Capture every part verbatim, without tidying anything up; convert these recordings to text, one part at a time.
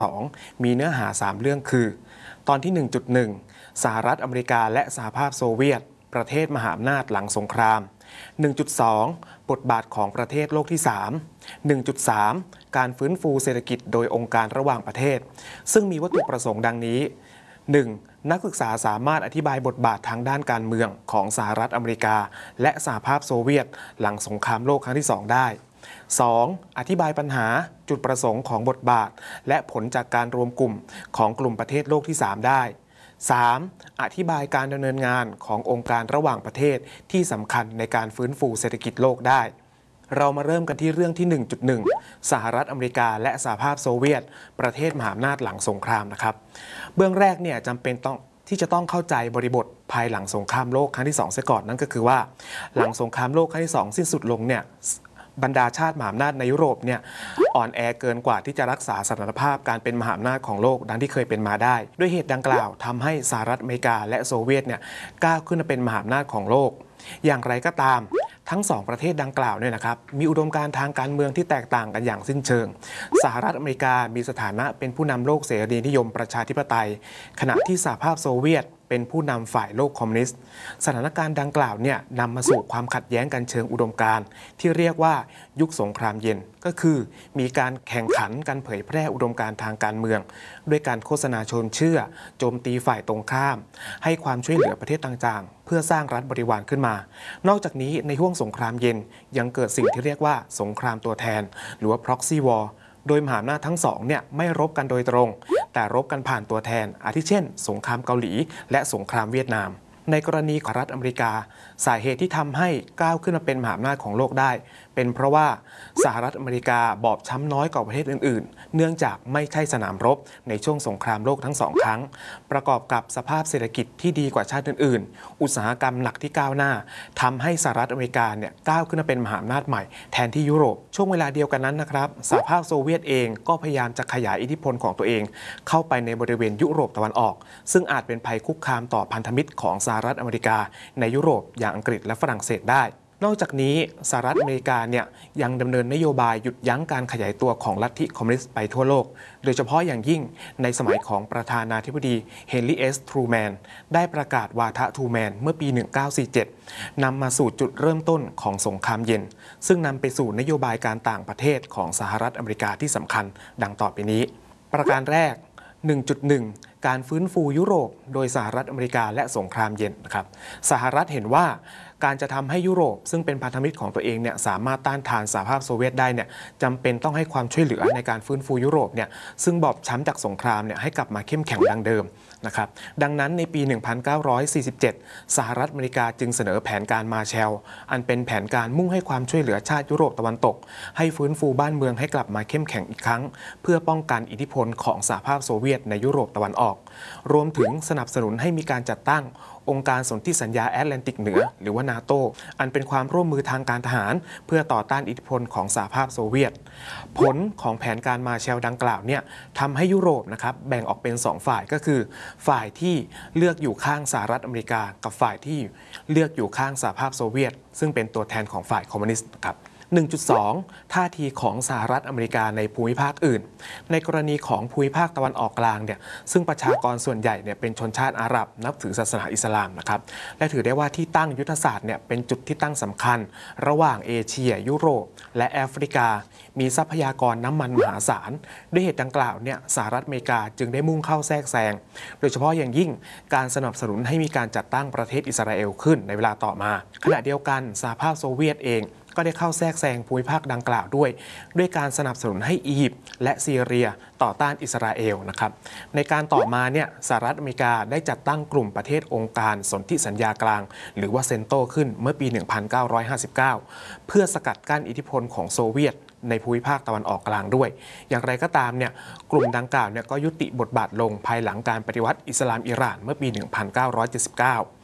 สองมีเนื้อหาสามเรื่องคือตอนที่ หนึ่งจุดหนึ่ง สหรัฐอเมริกาและสหภาพโซเวียตประเทศมหาอำนาจหลังสงคราม หนึ่งจุดสอง บทบาทของประเทศโลกที่ สาม หนึ่งจุดสาม การฟื้นฟูเศรษฐกิจโดยองค์การระหว่างประเทศซึ่งมีวัตถุประสงค์ดังนี้ หนึ่ง นักศึกษาสามารถอธิบายบทบาททางด้านการเมืองของสหรัฐอเมริกาและสหภาพโซเวียตหลังสงครามโลกครั้งที่สองได้ สอง อธิบายปัญหาจุดประสงค์ของบทบาทและผลจากการรวมกลุ่มของกลุ่มประเทศโลกที่ สาม ได้ สาม อธิบายการดำเนินงานขององค์การระหว่างประเทศที่สำคัญในการฟื้นฟูเศรษฐกิจโลกได้เรามาเริ่มกันที่เรื่องที่ หนึ่งจุดหนึ่ง สหรัฐอเมริกาและสหภาพโซเวียตประเทศมหาอำนาจหลังสงครามนะครับเบื้องแรกเนี่ยจำเป็นต้องที่จะต้องเข้าใจบริบทภายหลังสงครามโลกครั้งที่สองเสียก่อนนั่นก็คือว่าหลังสงครามโลกครั้งที่สองสิ้นสุดลงเนี่ยบรรดาชาติมหาอำนาจในยุโรปเนี่ยอ่อนแอเกินกว่าที่จะรักษาสถานภาพการเป็นมหาอำนาจของโลกดังที่เคยเป็นมาได้ด้วยเหตุดังกล่าวทำให้สหรัฐอเมริกาและโซเวียตเนี่ยก้าวขึ้นมาเป็นมหาอำนาจของโลกอย่างไรก็ตามทั้งสองประเทศดังกล่าวเนี่ยนะครับมีอุดมการณ์ทางการเมืองที่แตกต่างกันอย่างสิ้นเชิงสหรัฐอเมริกามีสถานะเป็นผู้นำโลกเสรีนิยมประชาธิปไตยขณะที่สหภาพโซเวียตเป็นผู้นำฝ่ายโลกคอมมิวนิสต์สถานการณ์ดังกล่าวเนี่ยนำมาสู่ความขัดแย้งกันเชิงอุดมการณ์ที่เรียกว่ายุคสงครามเย็นก็คือมีการแข่งขันกันเผยแพร่อุดมการณ์ทางการเมืองด้วยการโฆษณาชวนเชื่อโจมตีฝ่ายตรงข้ามให้ความช่วยเหลือประเทศต่างๆเพื่อสร้างรัฐบริวารขึ้นมานอกจากนี้ในช่วงสงครามเย็นยังเกิดสิ่งที่เรียกว่าสงครามตัวแทนหรือว่า proxy war โดยมหาอำนาจทั้งสองเนี่ยไม่รบกันโดยตรงแต่รบกันผ่านตัวแทนอาทิเช่นสงครามเกาหลีและสงครามเวียดนามในกรณีของรัฐอเมริกาสาเหตุที่ทำให้ก้าวขึ้นมาเป็นมหาอำนาจของโลกได้เป็นเพราะว่าสหรัฐอเมริกาบอบช้ำน้อยกว่าประเทศอื่นๆเนื่องจากไม่ใช่สนามรบในช่วงสงครามโลกทั้งสองครั้งประกอบกับสภาพเศรษฐกิจที่ดีกว่าชาติอื่นๆอุตสาหกรรมหนักที่ก้าวหน้าทำให้สหรัฐอเมริกาเนี่ยก้าวขึ้นมาเป็นมหาอำนาจใหม่แทนที่ยุโรปช่วงเวลาเดียวกันนั้นนะครับสหภาพโซเวียตเองก็พยายามจะขยายอิทธิพลของตัวเองเข้าไปในบริเวณยุโรปตะวันออกซึ่งอาจเป็นภัยคุกคามต่อพันธมิตรของสหรัฐอเมริกาในยุโรปอย่างอังกฤษและฝรั่งเศสได้นอกจากนี้สหรัฐอเมริกาเนี่ยยังดำเนินนโยบายหยุดยั้งการขยายตัวของลัทธิคอมมิวนิสต์ไปทั่วโลกโดยเฉพาะอย่างยิ่งในสมัยของประธานาธิบดีเฮนรี่เอสทรูแมนได้ประกาศวาทะทรูแมนเมื่อปีหนึ่งพันเก้าร้อยสี่สิบเจ็ดนำมาสู่จุดเริ่มต้นของสงครามเย็นซึ่งนำไปสู่นโยบายการต่างประเทศของสหรัฐอเมริกาที่สำคัญดังต่อไปนี้ประการแรก หนึ่งจุดหนึ่ง การฟื้นฟูยุโรปโดยสหรัฐอเมริกาและสงครามเย็นนะครับสหรัฐเห็นว่าการจะทำให้ยุโรปซึ่งเป็นพันธมิตรของตัวเองเนี่ยสามารถต้านทานสหภาพโซเวียตได้เนี่ยจำเป็นต้องให้ความช่วยเหลือในการฟื้นฟูยุโรปเนี่ยซึ่งบอบช้ำจากสงครามเนี่ยให้กลับมาเข้มแข็งดังเดิมนะครับดังนั้นในปี หนึ่งพันเก้าร้อยสี่สิบเจ็ด สหรัฐอเมริกาจึงเสนอแผนการมาแชลอันเป็นแผนการมุ่งให้ความช่วยเหลือชาติยุโรปตะวันตกให้ฟื้นฟูบ้านเมืองให้กลับมาเข้มแข็งอีกครั้งเพื่อป้องกันอิทธิพลของสหภาพโซเวียตในยุโรปตะวันออกรวมถึงสนับสนุนให้มีการจัดตั้งองค์การสนธิสัญญาแอตแลนติกเหนือหรือว่านาโตอันเป็นความร่วมมือทางการทหารเพื่อต่อต้านอิทธิพลของสหภาพโซเวียตผลของแผนการมาแชลดังกล่าวเนี่ยทำให้ยุโรปนะครับแบ่งออกเป็นสองฝ่ายก็คือฝ่ายที่เลือกอยู่ข้างสหรัฐอเมริกากับฝ่ายที่เลือกอยู่ข้างสหภาพโซเวียตซึ่งเป็นตัวแทนของฝ่ายคอมมิวนิสต์ครับหนึ่งจุดสอง ท่าทีของสหรัฐอเมริกาในภูมิภาคอื่นในกรณีของภูมิภาคตะวันออกกลางเนี่ยซึ่งประชากรส่วนใหญ่เนี่ยเป็นชนชาติอาหรับนับถือศาสนาอิสลามนะครับและถือได้ว่าที่ตั้งยุทธศาสตร์เนี่ยเป็นจุดที่ตั้งสำคัญระหว่างเอเชียยุโรปและแอฟริกามีทรัพยากรน้ำมันมหาศาลด้วยเหตุดังกล่าวเนี่ยสหรัฐอเมริกาจึงได้มุ่งเข้าแทรกแซงโดยเฉพาะอย่างยิ่งการสนับสนุนให้มีการจัดตั้งประเทศอิสราเอลขึ้นในเวลาต่อมาขณะเดียวกันสหภาพโซเวียตเองก็ได้เข้าแทรกแซงภูมิภาคดังกล่าวด้วยด้วยการสนับสนุนให้อียิปต์และซีเรียต่อต้านอิสราเอลนะครับในการต่อมาเนี่ยสหรัฐอเมริกาได้จัดตั้งกลุ่มประเทศองค์การสนธิสัญญากลางหรือว่าเซนโตขึ้นเมื่อปี หนึ่งพันเก้าร้อยห้าสิบเก้า เพื่อสกัดกั้นอิทธิพลของโซเวียตในภูมิภาคตะวันออกกลางด้วยอย่างไรก็ตามเนี่ยกลุ่มดังกล่าวเนี่ยก็ยุติบทบาทลงภายหลังการปฏิวัติอิสลามอิหร่านเมื่อปี หนึ่งพันเก้าร้อยเจ็ดสิบเก้า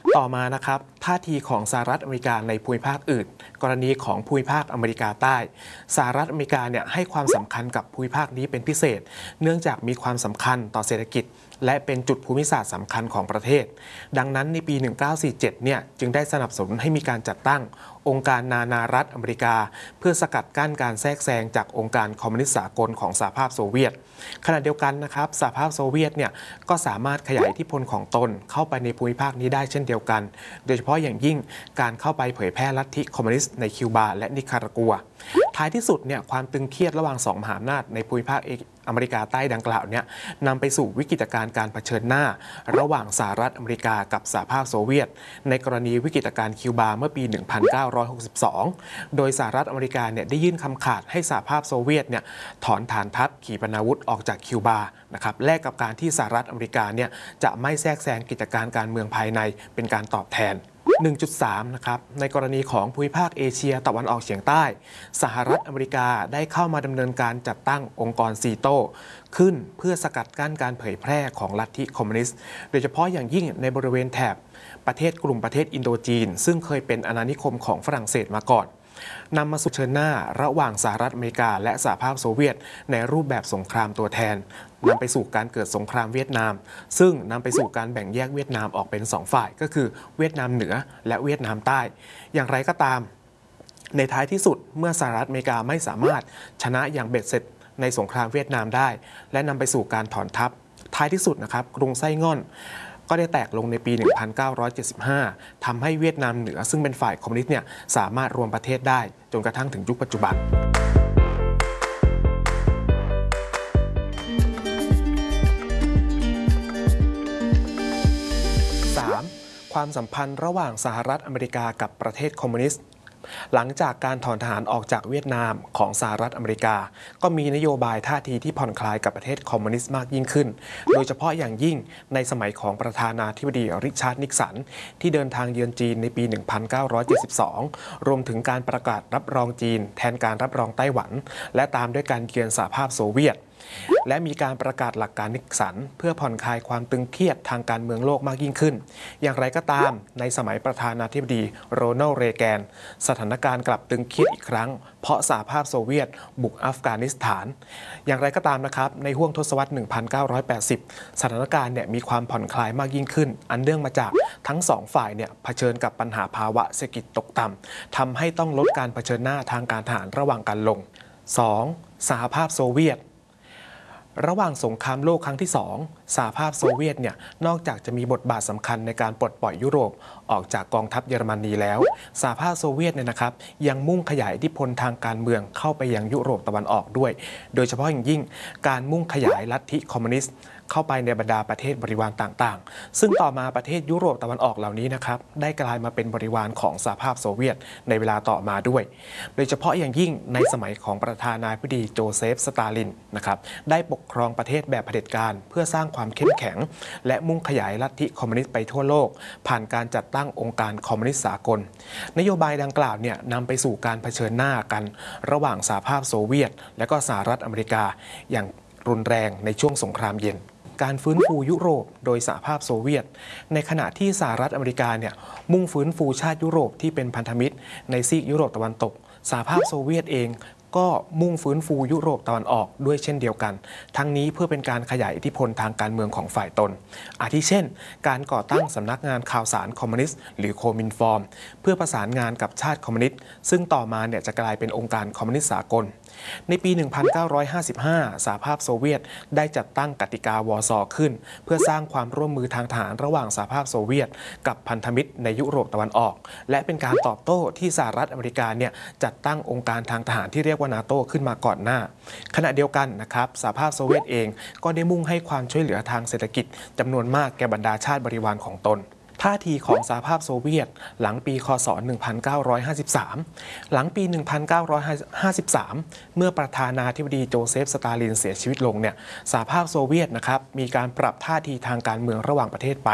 ต่อมานะครับท่าทีของสหรัฐอเมริกาในภูมิภาคอื่นกรณีของภูมิภาคอเมริกาใต้สหรัฐอเมริกาเนี่ยให้ความสำคัญกับภูมิภาคนี้เป็นพิเศษเนื่องจากมีความสำคัญต่อเศรษฐกิจและเป็นจุดภูมิศาสตร์สำคัญของประเทศดังนั้นในปี หนึ่งเก้าสี่เจ็ด เนี่ยจึงได้สนับสนุนให้มีการจัดตั้งองค์การนานารัฐอเมริกาเพื่อสกัดกั้นการแทรกแซงจากองค์การคอมมิวนิสต์สากลของสหภาพโซเวียตขณะเดียวกันนะครับสหภาพโซเวียตเนี่ยก็สามารถขยายอิทธิพลของตนเข้าไปในภูมิภาคนี้ได้เช่นเดียวกันโดยเฉพาะอย่างยิ่งการเข้าไปเผยแพร่ลัทธิคอมมิวนิสต์ในคิวบาและนิคารากัวท้ายที่สุดเนี่ยความตึงเครียดระหว่างสองมหาอำนาจในภูมิภาคอเมริกาใต้ดังกล่าวเนี่ยนำไปสู่วิกฤตการณ์การเผชิญหน้าระหว่างสหรัฐอเมริกากับสหภาพโซเวียตในกรณีวิกฤตการณ์คิวบาเมื่อปี หนึ่งพันเก้าร้อยหกสิบสอง โดยสหรัฐอเมริกาเนี่ยได้ยื่นคำขาดให้สหภาพโซเวียตเนี่ยถอนฐานทัพขีปนาวุธออกจากคิวบานะครับแลกกับการที่สหรัฐอเมริกาเนี่ยจะไม่แทรกแซงกิจการการเมืองภายในเป็นการตอบแทนหนึ่งจุดสาม นะครับในกรณีของภูมิภาคเอเชียตะวันออกเฉียงใต้สหรัฐอเมริกาได้เข้ามาดำเนินการจัดตั้งองค์กรซีโตขึ้นเพื่อสกัดกั้นการเผยแพร่ของลัทธิคอมมิวนิสต์โดยเฉพาะอย่างยิ่งในบริเวณแถบประเทศกลุ่มประเทศอินโดจีนซึ่งเคยเป็นอาณานิคมของฝรั่งเศสมาก่อนนำมาสู่เชิญหน้าระหว่างสหรัฐอเมริกาและสหภาพโซเวียตในรูปแบบสงครามตัวแทนนำไปสู่การเกิดสงครามเวียดนามซึ่งนำไปสู่การแบ่งแยกเวียดนามออกเป็นสองฝ่ายก็คือเวียดนามเหนือและเวียดนามใต้อย่างไรก็ตามในท้ายที่สุดเมื่อสหรัฐอเมริกาไม่สามารถชนะอย่างเบ็ดเสร็จในสงครามเวียดนามได้และนำไปสู่การถอนทัพท้ายที่สุดนะครับกรุงไส้ง่อนก็ได้แตกลงในปี หนึ่งพันเก้าร้อยเจ็ดสิบห้า ทำให้เวียดนามเหนือซึ่งเป็นฝ่ายคอมมิวนิสต์เนี่ยสามารถรวมประเทศได้จนกระทั่งถึงยุคปัจจุบันความสัมพันธ์ระหว่างสหรัฐอเมริกากับประเทศคอมมิวนิสต์หลังจากการถอนทหารออกจากเวียดนามของสหรัฐอเมริกาก็มีนโยบายท่าทีที่ผ่อนคลายกับประเทศคอมมิวนิสต์มากยิ่งขึ้นโดยเฉพาะอย่างยิ่งในสมัยของประธานาธิบดีริชาร์ดนิกสันที่เดินทางเยือนจีนในปี หนึ่งพันเก้าร้อยเจ็ดสิบสอง รวมถึงการประกาศรับรองจีนแทนการรับรองไต้หวันและตามด้วยการเยือนสหภาพโซเวียตและมีการประกาศหลักการนิกสันเพื่อผ่อนคลายความตึงเครียดทางการเมืองโลกมากยิ่งขึ้นอย่างไรก็ตามในสมัยประธานาธิบดีโรนัลด์ เรแกนสถานการณ์กลับตึงเครียดอีกครั้งเพราะสหภาพโซเวียตบุกอัฟกานิสถานอย่างไรก็ตามนะครับในห้วงทศวรรษ หนึ่งพันเก้าร้อยแปดสิบ สถานการณ์เนี่ยมีความผ่อนคลายมากยิ่งขึ้นอันเนื่องมาจากทั้งสองฝ่ายเนี่ยเผชิญกับปัญหาภาวะเศรษฐกิจตกต่ำทำให้ต้องลดการเผชิญหน้าทางการทหารระหว่างกันลง สอง สหภาพโซเวียตระหว่างสงครามโลกครั้งที่สองสหภาพโซเวียตเนี่ยนอกจากจะมีบทบาทสำคัญในการปลดปล่อยยุโรปออกจากกองทัพเยอรมนีแล้วสหภาพโซเวียตเนี่ยนะครับยังมุ่งขยายอิทธิพลทางการเมืองเข้าไปยังยุโรปตะวันออกด้วยโดยเฉพาะอย่างยิ่งการมุ่งขยายลัทธิคอมมิวนิสต์เข้าไปในบรรดาประเทศบริวารต่างๆซึ่งต่อมาประเทศยุโรปตะวันออกเหล่านี้นะครับได้กลายมาเป็นบริวารของสหภาพโซเวียตในเวลาต่อมาด้วยโดยเฉพาะอย่างยิ่งในสมัยของประธานาธิบดีโจเซฟสตาลินนะครับได้ปกครองประเทศแบบเผด็จการเพื่อสร้างความเข้มแข็งและมุ่งขยายลัทธิคอมมิวนิสต์ไปทั่วโลกผ่านการจัดตั้งองค์การคอมมิวนิสต์สากลนโยบายดังกล่าวเนี่ยนำไปสู่การเผชิญหน้ากันระหว่างสหภาพโซเวียตและก็สหรัฐอเมริกาอย่างรุนแรงในช่วงสงครามเย็นการฟื้นฟูยุโรปโดยสหภาพโซเวียตในขณะที่สหรัฐอเมริกาเนี่ยมุ่งฟื้นฟูชาติยุโรปที่เป็นพันธมิตรในซีกยุโรปตะวันตกสหภาพโซเวียตเองก็มุ่งฟื้นฟูยุโรปตะวันออกด้วยเช่นเดียวกันทั้งนี้เพื่อเป็นการขยายอิทธิพลทางการเมืองของฝ่ายตนอาทิเช่นการก่อตั้งสำนักงานข่าวสารคอมมิวนิสต์หรือโคมินฟอร์มเพื่อประสานงานกับชาติคอมมิวนิสต์ซึ่งต่อมาเนี่ยจะกลายเป็นองค์การคอมมิวนิสต์สากลในปี หนึ่งพันเก้าร้อยห้าสิบห้า สหภาพโซเวียตได้จัดตั้งกติกาวอร์ซอขึ้นเพื่อสร้างความร่วมมือทางทหารระหว่างสหภาพโซเวียตกับพันธมิตรในยุโรปตะวันออกและเป็นการตอบโต้ที่สหรัฐอเมริกาเนี่ยจัดตั้งองค์การทางทหารที่เรียกว่านาโต้ขึ้นมาก่อนหน้าขณะเดียวกันนะครับสหภาพโซเวียตเองก็ได้มุ่งให้ความช่วยเหลือทางเศรษฐกิจจำนวนมากแก่บรรดาชาติบริวารของตนท่าทีของสหภาพโซเวียตหลังปีคศ หนึ่งพันเก้าร้อยห้าสิบสาม หลังปี หนึ่งพันเก้าร้อยห้าสิบสาม เมื่อประธานาธิบดีโจเซฟ สตาลินเสียชีวิตลงเนี่ยสหภาพโซเวียตนะครับมีการปรับท่าทีทางการเมืองระหว่างประเทศไป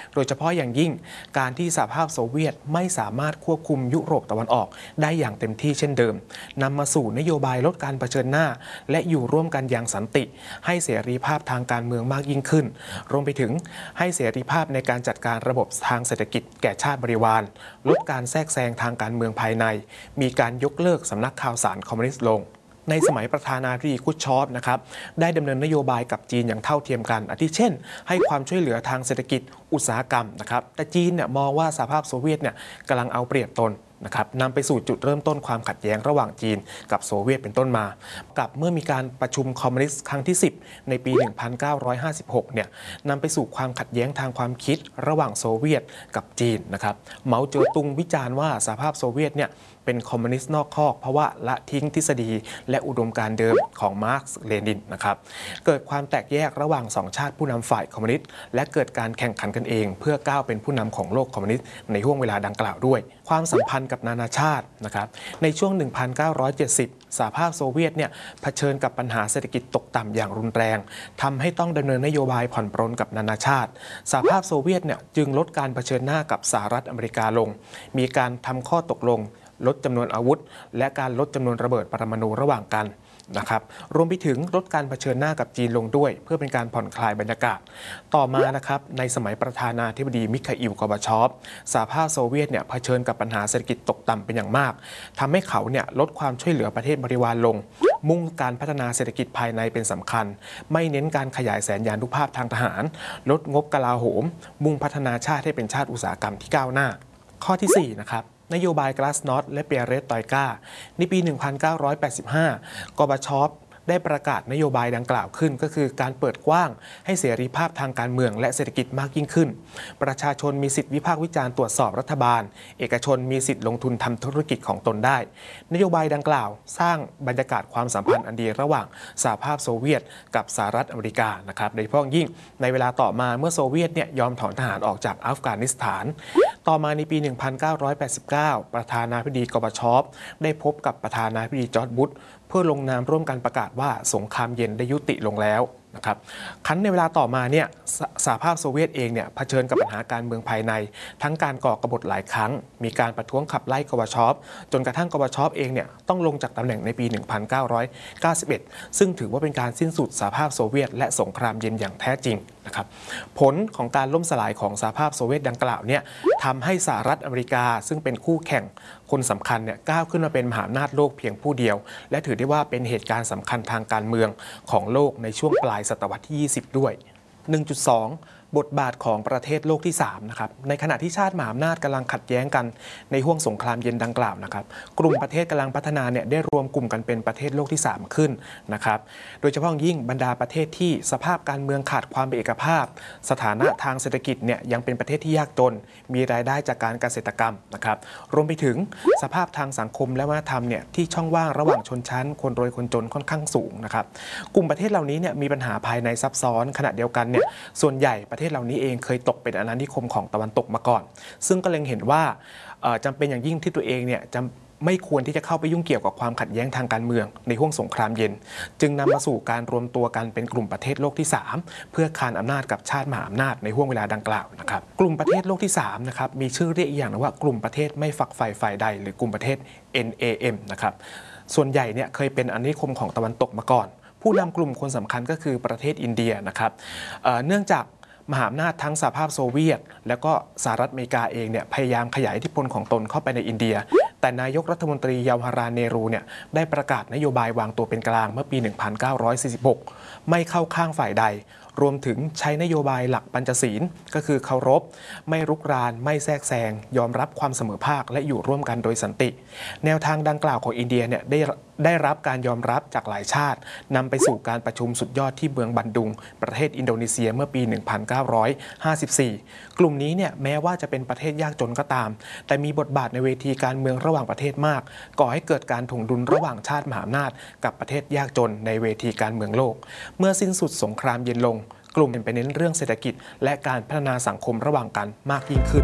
โดยเฉพาะอย่างยิ่งการที่สหภาพโซเวียตไม่สามารถควบคุมยุโรปตะวันออกได้อย่างเต็มที่เช่นเดิมนำมาสู่นโยบายลดการเผชิญหน้าและอยู่ร่วมกันอย่างสันติให้เสรีภาพทางการเมืองมากยิ่งขึ้นรวมไปถึงให้เสรีภาพในการจัดการระบบทางเศรษฐกิจแก่ชาติบริวารลดการแทรกแซงทางการเมืองภายในมีการยกเลิกสำนักข่าวสารคอมมิวนิสต์ลงในสมัยประธานาธิบดีคุชชอฟนะครับได้ดำเนินนโยบายกับจีนอย่างเท่าเทียมกันอาทิเช่นให้ความช่วยเหลือทางเศรษฐกิจอุตสาหกรรมนะครับแต่จีนเนี่ยมองว่าสหภาพโซเวียตเนี่ยกำลังเอาเปรียบตนนะครับนำไปสู่จุดเริ่มต้นความขัดแย้งระหว่างจีนกับโซเวียตเป็นต้นมากับเมื่อมีการประชุมคอมมิวนิสต์ครั้งที่ สิบ ในปี หนึ่งพันเก้าร้อยห้าสิบหก เนี่ยนำไปสู่ความขัดแย้งทางความคิดระหว่างโซเวียตกับจีนนะครับเหมาเจ๋อตุงวิจารณ์ว่าสหภาพโซเวียตเนี่ยเป็นคอมมิวนิสต์นอกคอกเพราะว่าละทิ้งทฤษฎีและอุดมการณ์เดิมของมาร์กซ์เลนินนะครับเกิดความแตกแยกระหว่างสองชาติผู้นำฝ่ายคอมมิวนิสต์และเกิดการแข่งขันกันเองเพื่อก้าวเป็นผู้นำของโลกคอมมิวนิสต์ในห่วงเวลาดังกล่าวด้วยความสัมพันธ์กับนานาชาตินะครับในช่วง หนึ่งพันเก้าร้อยเจ็ดสิบ สหภาพโซเวียตเนี่ยเผชิญกับปัญหาเศรษฐกิจตกต่ำอย่างรุนแรงทำให้ต้องดำเนินนโยบายผ่อนปรนกับนานาชาติสหภาพโซเวียตเนี่ยจึงลดการเผชิญหน้ากับสหรัฐอเมริกาลงมีการทำข้อตกลงลดจำนวนอาวุธและการลดจำนวนระเบิดปรมาณูระหว่างกันนะครับรวมไปถึงลดการเผชิญหน้ากับจีนลงด้วยเพื่อเป็นการผ่อนคลายบรรยากาศต่อมานะครับในสมัยประธานาธิบดีมิคาอิล กอร์บาชอฟสหภาพโซเวียตเนี่ยเผชิญกับปัญหาเศรษฐกิจตกต่ำเป็นอย่างมากทำให้เขาเนี่ยลดความช่วยเหลือประเทศบริวารลงมุ่งการพัฒนาเศรษฐกิจภายในเป็นสำคัญไม่เน้นการขยายแสนยานุภาพทางทหารลดงบกลาโหมมุ่งพัฒนาชาติให้เป็นชาติอุตสาหกรรมที่ก้าวหน้าข้อที่สี่นะครับนโยบายกลาสนอตและเปียเรสตอยกาในปี หนึ่งพันเก้าร้อยแปดสิบห้า กอร์บาชอฟได้ประกาศนโยบายดังกล่าวขึ้นก็คือการเปิดกว้างให้เสรีภาพทางการเมืองและเศรษฐกิจมากยิ่งขึ้นประชาชนมีสิทธิวิพากษ์วิจารณ์ตรวจสอบรัฐบาลเอกชนมีสิทธิลงทุนทำธุรกิจของตนได้นโยบายดังกล่าวสร้างบรรยากาศความสัมพันธ์อันดีระหว่างสหภาพโซเวียตกับสหรัฐอเมริกานะครับโดยเฉพาะยิ่งในเวลาต่อมาเมื่อโซเวียตเนี่ยยอมถอนทหารออกจากอัฟกานิสถานต่อมาในปี หนึ่งพันเก้าร้อยแปดสิบเก้า ประธานาธิบดีกอร์บาชอฟได้พบกับประธานาธิบดีจอร์จบุชเพื่อลงนามร่วมกันประกาศว่าสงครามเย็นได้ยุติลงแล้วนะครับครั้นในเวลาต่อมาเนี่ยสหภาพโซเวียตเองเนี่ยเผชิญกับปัญหาการเมืองภายในทั้งการก่อกบฏหลายครั้งมีการประท้วงขับไล่กอร์บาชอฟจนกระทั่งกอร์บาชอฟเองเนี่ยต้องลงจากตำแหน่งในปี หนึ่งพันเก้าร้อยเก้าสิบเอ็ด ซึ่งถือว่าเป็นการสิ้นสุดสหภาพโซเวียตและสงครามเย็นอย่างแท้จริงนะครับผลของการล่มสลายของสหภาพโซเวียตดังกล่าวเนี่ยทำให้สหรัฐอเมริกาซึ่งเป็นคู่แข่งคนสำคัญเนี่ยก้าวขึ้นมาเป็นมหาอำนาจโลกเพียงผู้เดียวและถือได้ว่าเป็นเหตุการณ์สำคัญทางการเมืองของโลกในช่วงปลายศตวรรษที่ ยี่สิบ ด้วย หนึ่งจุดสอง บทบาทของประเทศโลกที่ สาม นะครับในขณะที่ชาติมหาอำนาจกำลังขัดแย้งกันในห้วงสงครามเย็นดังกล่าวนะครับกลุ่มประเทศกำลังพัฒนาเนี่ยได้รวมกลุ่มกันเป็นประเทศโลกที่ สาม ขึ้นนะครับโดยเฉพาะยิ่งบรรดาประเทศที่สภาพการเมืองขาดความเป็นเอกภาพสถานะทางเศรษฐกิจเนี่ยยังเป็นประเทศที่ยากจนมีรายได้จากการเกษตรกรรมนะครับรวมไปถึงสภาพทางสังคมและวัฒนธรรมเนี่ยที่ช่องว่างระหว่างชนชั้นคนรวยคนจนค่อนข้างสูงนะครับกลุ่มประเทศเหล่านี้เนี่ยมีปัญหาภายในซับซ้อนขณะเดียวกันเนี่ยส่วนใหญ่ประเทศเหล่านี้เองเคยตกเป็นอาณานิคมของตะวันตกมาก่อนซึ่งก็เล็งเห็นว่าจำเป็นอย่างยิ่งที่ตัวเองเนี่ยจะไม่ควรที่จะเข้าไปยุ่งเกี่ยวกับความขัดแย้งทางการเมืองในห้วงสงครามเย็นจึงนำมาสู่การรวมตัวกันเป็นกลุ่มประเทศโลกที่ สาม เพื่อคานอำนาจกับชาติมหาอำนาจในห้วงเวลาดังกล่าวนะครับกลุ่มประเทศโลกที่ สาม นะครับมีชื่อเรียกอีกอย่างนะว่ากลุ่มประเทศไม่ฝักใฝ่ฝ่ายใดหรือกลุ่มประเทศ เอ็น เอ เอ็ม นะครับส่วนใหญ่เนี่ยเคยเป็นอาณานิคมของตะวันตกมาก่อนผู้นำกลุ่มคนสำคัญก็คือประเทศอินเดียนะครับ เ, เนื่องจากมหาอำนาจทั้งสหภาพโซเวียตและก็สหรัฐอเมริกาเองเนี่ยพยายามขยายอิทธิพลของตนเข้าไปในอินเดียแต่นายกรัฐมนตรียาวาราเนรูเนี่ยได้ประกาศนโยบายวางตัวเป็นกลางเมื่อปี หนึ่งพันเก้าร้อยสี่สิบหก ไม่เข้าข้างฝ่ายใดรวมถึงใช้นโยบายหลักปัญจศีลก็คือเคารพไม่รุกรานไม่แทรกแซงยอมรับความเสมอภาคและอยู่ร่วมกันโดยสันติแนวทางดังกล่าวของอินเดียเนี่ยได้ได้รับการยอมรับจากหลายชาตินำไปสู่การประชุมสุดยอดที่เมืองบันดุงประเทศอินโดนีเซียเมื่อปี หนึ่งพันเก้าร้อยห้าสิบสี่ กลุ่มนี้เนี่ยแม้ว่าจะเป็นประเทศยากจนก็ตามแต่มีบทบาทในเวทีการเมืองระหว่างประเทศมากก่อให้เกิดการถ่วงดุลระหว่างชาติมหาอำนาจกับประเทศยากจนในเวทีการเมืองโลกเมื่อสิ้นสุดสงครามเย็นลงกลุ่มเป็นไปเน้นเรื่องเศรษฐกิจและการพัฒนาสังคมระหว่างกันมากยิ่งขึ้น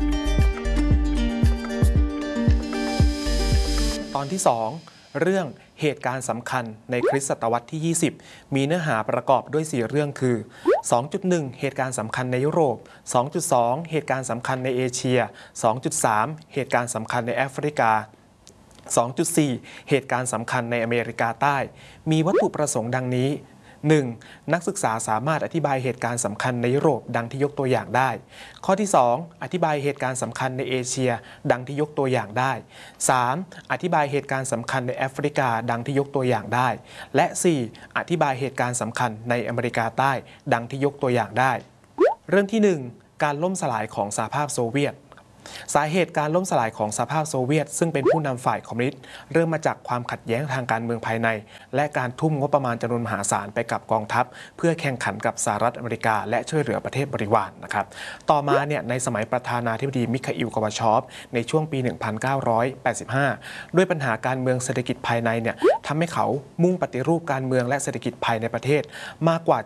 ตอนที่สองเรื่องเหตุการณ์สำคัญในคริสตศตวรรษที่ ยี่สิบ มีเนื้อหาประกอบด้วย สี่ เรื่องคือ สองจุดหนึ่ง เหตุการณ์สำคัญในยุโรป สองจุดสอง เหตุการณ์สำคัญในเอเชีย สองจุดสาม เหตุการณ์สำคัญในแอฟริกา สองจุดสี่ เหตุการณ์สำคัญในอเมริกาใต้ มีวัตถุประสงค์ดังนี้ หนึ่ง นักศึกษาสามารถอธิบายเหตุการณ์สำคัญในยุโรปดังที่ยกตัวอย่างได้ ข้อที่ สอง อธิบายเหตุการณ์สำคัญในเอเชียดังที่ยกตัวอย่างได้ สาม อธิบายเหตุการณ์สำคัญในแอฟริกาดังที่ยกตัวอย่างได้ และ สี่ อธิบายเหตุการณ์สำคัญในอเมริกาใต้ดังที่ยกตัวอย่างได้ เรื่องที่ หนึ่ง การล่มสลายของสหภาพโซเวียต สาเหตุการล่มสลายของสหภาพโซเวียตซึ่งเป็นผู้นำฝ่ายคอมมิวนิสต์เริ่มมาจากความขัดแย้งทางการเมืองภายใน และการทุ่มงบประมาณจำนวนมหาศาลไปกับกองทัพเพื่อแข่งขันกับสหรัฐอเมริกาและช่วยเหลือประเทศบริวารนะครับต่อมาเนี่ยในสมัยประธานาธิบดีมิคาอิล กอร์บาชอฟในช่วงปี หนึ่งพันเก้าร้อยแปดสิบห้า ด้วยปัญหาการเมืองเศรษฐกิจภายในเนี่ยทำให้เขามุ่งปฏิรูปการเมืองและเศรษฐกิจภายในประเทศมากกว่า